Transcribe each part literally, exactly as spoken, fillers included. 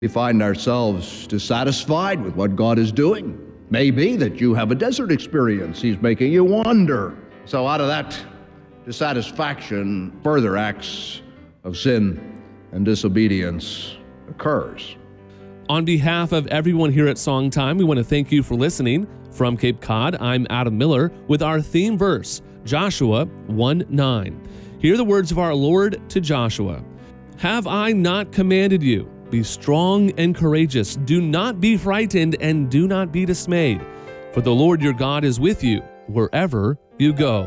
We find ourselves dissatisfied with what God is doing. Maybe that you have a desert experience. He's making you wonder. So out of that dissatisfaction, further acts of sin and disobedience occurs. On behalf of everyone here at Songtime, we want to thank you for listening. From Cape Cod, I'm Adam Miller with our theme verse, Joshua one nine. Hear the words of our Lord to Joshua. Have I not commanded you? Be strong and courageous. Do not be frightened and do not be dismayed. For the Lord your God is with you wherever you go.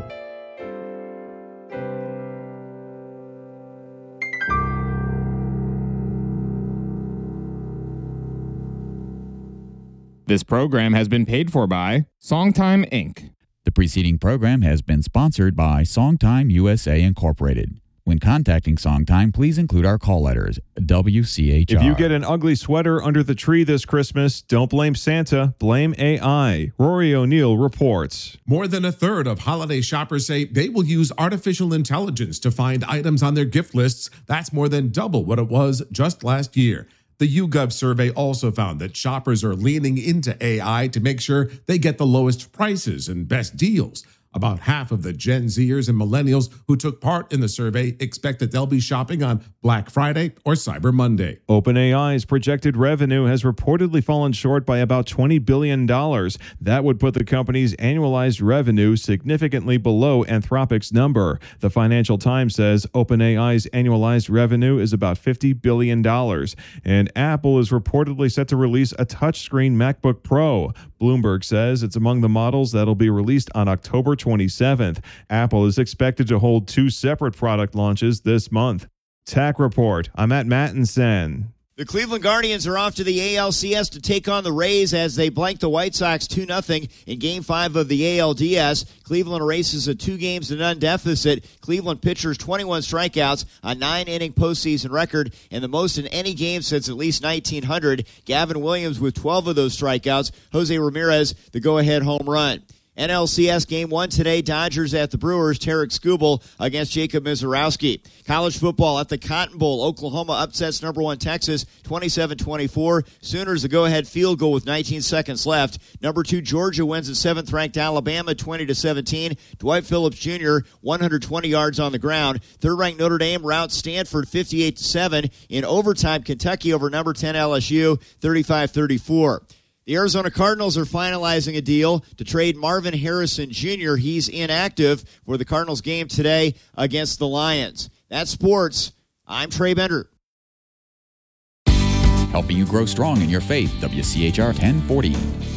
This program has been paid for by Songtime, Incorporated. The preceding program has been sponsored by Songtime U S A Incorporated. When contacting Songtime, please include our call letters, W C H R. If you get an ugly sweater under the tree this Christmas, don't blame Santa, blame A I. Rory O'Neill reports. More than a third of holiday shoppers say they will use artificial intelligence to find items on their gift lists. That's more than double what it was just last year. The YouGov survey also found that shoppers are leaning into A I to make sure they get the lowest prices and best deals. About half of the Gen Zers and millennials who took part in the survey expect that they'll be shopping on Black Friday or Cyber Monday. OpenAI's projected revenue has reportedly fallen short by about twenty billion dollars. That would put the company's annualized revenue significantly below Anthropic's number. The Financial Times says OpenAI's annualized revenue is about fifty billion dollars. And Apple is reportedly set to release a touchscreen MacBook Pro. Bloomberg says it's among the models that'll be released on October twenty-seventh. Apple is expected to hold two separate product launches this month. Tech Report. I'm at Mattinson. The Cleveland Guardians are off to the A L C S to take on the Rays as they blank the White Sox two nothing in Game five of the A L D S. Cleveland races a two games to none deficit. Cleveland pitchers twenty-one strikeouts, a nine-inning postseason record, and the most in any game since at least nineteen hundred. Gavin Williams with twelve of those strikeouts. Jose Ramirez, the go-ahead home run. N L C S Game one today, Dodgers at the Brewers, Tarek Skubal against Jacob Mizorowski. College football at the Cotton Bowl, Oklahoma upsets number one Texas, twenty-seven twenty-four. Sooners the go-ahead field goal with nineteen seconds left. Number two Georgia wins at seventh-ranked Alabama, twenty to seventeen. Dwight Phillips Junior, one hundred twenty yards on the ground. Third-ranked Notre Dame routs Stanford, fifty-eight to seven. In overtime, Kentucky over number ten L S U, thirty-five thirty-four. The Arizona Cardinals are finalizing a deal to trade Marvin Harrison Junior He's inactive for the Cardinals game today against the Lions. That's sports. I'm Trey Bender. Helping you grow strong in your faith, W C H R ten forty.